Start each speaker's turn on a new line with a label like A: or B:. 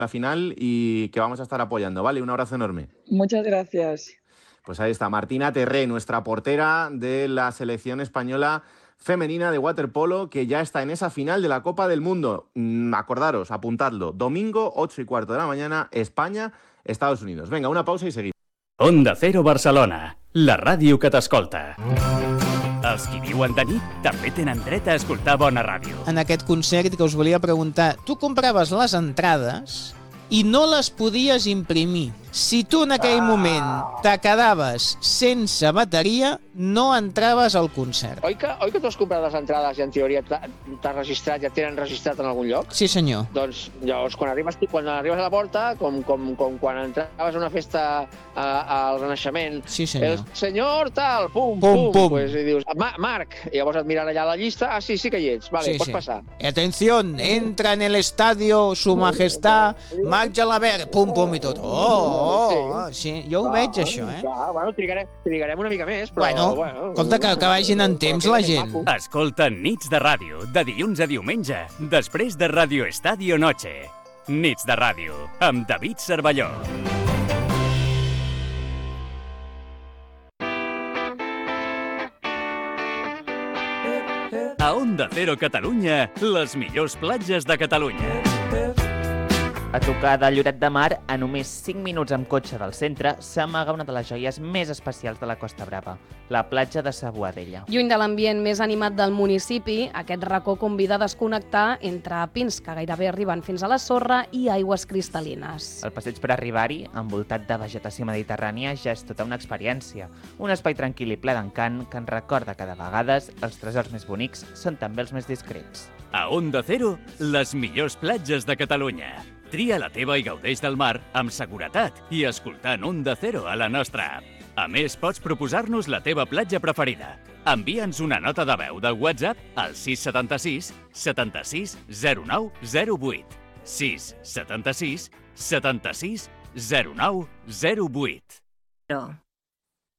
A: la final y que vamos a estar apoyando, ¿vale? Un abrazo enorme.
B: Muchas gracias.
A: Pues ahí está, Martina Terré, nuestra portera de la selección española femenina de waterpolo, que ya está en esa final de la Copa del Mundo. Acordaros, apuntadlo, domingo, 8:15 de la mañana, España, Estados Unidos. Venga, una pausa y seguimos.
C: Onda Cero Barcelona, la ràdio que t'escolta. Els qui viuen de nit també tenen dret a escoltar bona ràdio.
D: En aquest concert que us volia preguntar, tu compraves les entrades i no les podies imprimir. Si tu en aquell moment te quedaves sense bateria, no entraves al concert.
E: Oi que tu has comprat les entrades i en teoria t'has registrat, ja et tenen registrat en algun lloc?
D: Sí, senyor.
E: Doncs llavors, quan arribes a la porta, com quan entraves a una festa al Renaixement,
D: sí, senyor.
E: El senyor tal, pum, pues, i dius, Marc, i llavors et miren allà a la llista, sí que hi ets, vale, pots passar.
D: Atención, entra en el estadio su majestad Marc Gelabert, pum, i tot. Sí, jo ho veig, això,
E: Clar, bueno, trigarem una mica més, però...
D: Bueno, escolta, que vagin en temps la gent.
C: Escolta Nits de Ràdio, de dilluns a diumenge, després de Radio Estadio Noche. Nits de Ràdio, amb David Cervelló. A Onda Cero Catalunya, les millors platges de Catalunya.
F: A tocar de Lloret de Mar, a només 5 minuts amb cotxe del centre, s'amaga una de les joies més especials de la Costa Brava, la platja de sa Boadella.
G: Lluny de l'ambient més animat del municipi, aquest racó convida a desconnectar entre pins que gairebé arriben fins a la sorra i aigües cristal·lines.
F: El passeig per arribar-hi, envoltat de vegetació mediterrània, ja és tota una experiència. Un espai tranquil i ple d'encant que ens recorda que de vegades els tresors més bonics són també els més discrets.
C: A Onda Cero, les millors platges de Catalunya. Tria la teva i gaudeix del mar amb seguretat i escoltant Onda Cero a la nostra app. A més, pots proposar-nos la teva platja preferida. Envia'ns una nota de veu de WhatsApp al 676 76 09 08. 676 76 09 08.